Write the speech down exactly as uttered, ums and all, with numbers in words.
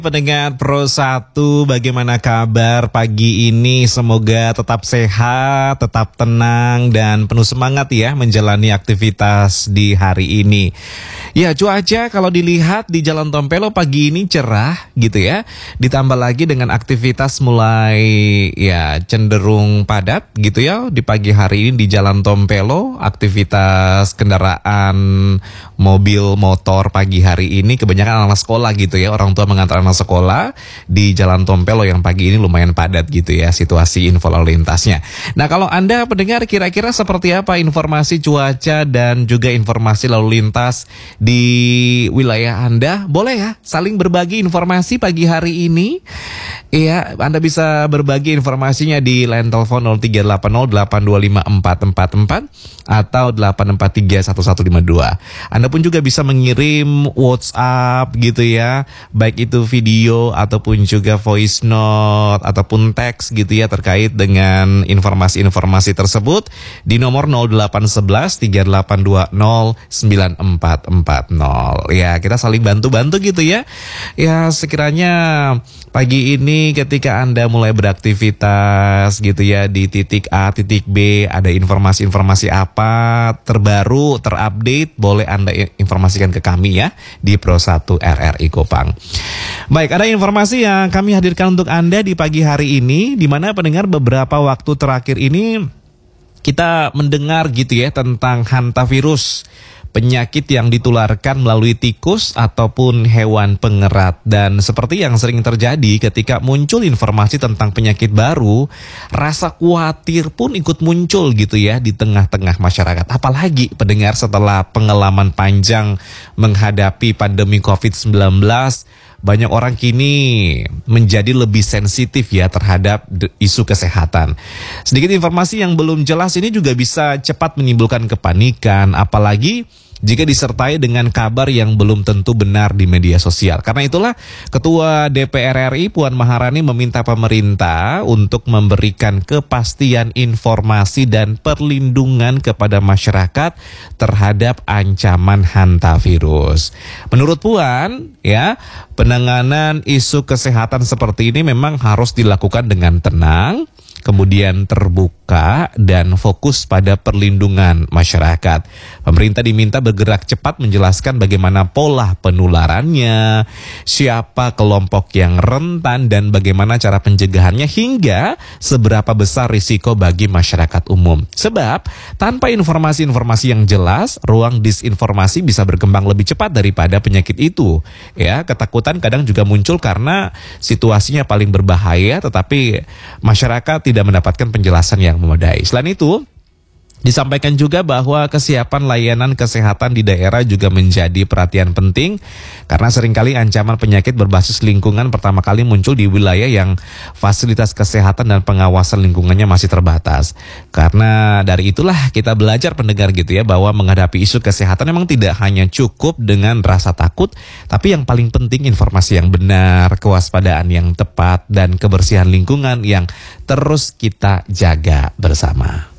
Pendengar Pro satu, bagaimana kabar pagi ini? Semoga tetap sehat, tetap tenang, dan penuh semangat ya menjalani aktivitas di hari ini. Ya, cuaca kalau dilihat di Jalan Tompelo pagi ini cerah gitu ya. Ditambah lagi dengan aktivitas mulai ya cenderung padat gitu ya. Di pagi hari ini di Jalan Tompelo, aktivitas kendaraan mobil motor pagi hari ini kebanyakan anak sekolah gitu ya. Orang tua mengantar anak sekolah di Jalan Tompelo yang pagi ini lumayan padat gitu ya situasi info lalu lintasnya. Nah, kalau Anda pendengar kira-kira seperti apa informasi cuaca dan juga informasi lalu lintas di wilayah Anda? Boleh ya saling berbagi informasi pagi hari ini. Iya, Anda bisa berbagi informasinya di line telepon nol tiga delapan nol delapan dua lima empat empat empat atau delapan empat tiga satu satu lima dua. Anda pun juga bisa mengirim WhatsApp gitu ya, baik itu video ataupun juga voice note ataupun teks gitu ya terkait dengan informasi-informasi tersebut di nomor nol delapan satu satu tiga delapan dua nol sembilan empat empat nol. Ya, kita saling bantu-bantu gitu ya. Ya, sekiranya pagi ini ketika Anda mulai beraktivitas gitu ya di titik A, titik B, ada informasi-informasi apa terbaru, terupdate, boleh Anda informasikan ke kami ya di Pro satu R R I Kupang. Baik, ada informasi yang kami hadirkan untuk Anda di pagi hari ini, di mana pendengar beberapa waktu terakhir ini kita mendengar gitu ya tentang hantavirus, penyakit yang ditularkan melalui tikus ataupun hewan pengerat. Dan seperti yang sering terjadi ketika muncul informasi tentang penyakit baru, rasa khawatir pun ikut muncul gitu ya di tengah-tengah masyarakat. Apalagi pendengar setelah pengalaman panjang menghadapi pandemi covid sembilan belas, banyak orang kini menjadi lebih sensitif ya terhadap isu kesehatan. Sedikit informasi yang belum jelas ini juga bisa cepat menimbulkan kepanikan, apalagi jika disertai dengan kabar yang belum tentu benar di media sosial. Karena itulah Ketua D P R R I Puan Maharani meminta pemerintah untuk memberikan kepastian informasi dan perlindungan kepada masyarakat terhadap ancaman hantavirus. Menurut Puan, ya, penanganan isu kesehatan seperti ini memang harus dilakukan dengan tenang, kemudian terbuka dan fokus pada perlindungan masyarakat. Pemerintah diminta bergerak cepat menjelaskan bagaimana pola penularannya, siapa kelompok yang rentan dan bagaimana cara pencegahannya hingga seberapa besar risiko bagi masyarakat umum. Sebab tanpa informasi-informasi yang jelas, ruang disinformasi bisa berkembang lebih cepat daripada penyakit itu. Ya, ketakutan kadang juga muncul karena situasinya paling berbahaya tetapi masyarakat tidak mendapatkan penjelasan yang memadai. Selain itu, disampaikan juga bahwa kesiapan layanan kesehatan di daerah juga menjadi perhatian penting karena seringkali ancaman penyakit berbasis lingkungan pertama kali muncul di wilayah yang fasilitas kesehatan dan pengawasan lingkungannya masih terbatas. Karena dari itulah kita belajar pendengar gitu ya bahwa menghadapi isu kesehatan memang tidak hanya cukup dengan rasa takut, tapi yang paling penting informasi yang benar, kewaspadaan yang tepat, dan kebersihan lingkungan yang terus kita jaga bersama.